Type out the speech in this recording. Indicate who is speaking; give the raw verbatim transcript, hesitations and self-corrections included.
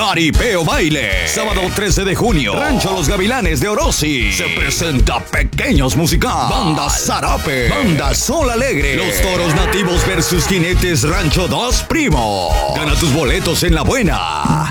Speaker 1: Jaripeo Baile. Sábado trece de junio. Rancho Los Gavilanes de Orosi. Se presenta Pequeños Musical. Banda Zarape. Banda Sol Alegre. Los Toros Nativos versus Jinetes Rancho Dos Primo. Gana tus boletos en La Buena.